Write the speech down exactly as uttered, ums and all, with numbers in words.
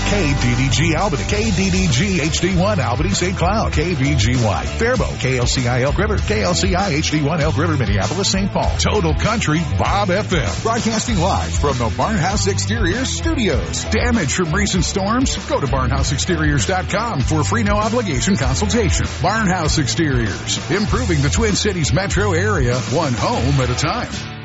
K D D G Albany, K D D G H D one Albany Saint Cloud, K V G Y Faribault, K L C I Elk River, K L C I H D one Elk River, Minneapolis, Saint Paul. Total Country Bob F M. Broadcasting live from the Barnhouse Exteriors studios. Damage from recent storms? Go to barnhouse exteriors dot com for a free no obligation consultation. Barnhouse Exteriors, improving the Twin Cities metro area, one home at a time.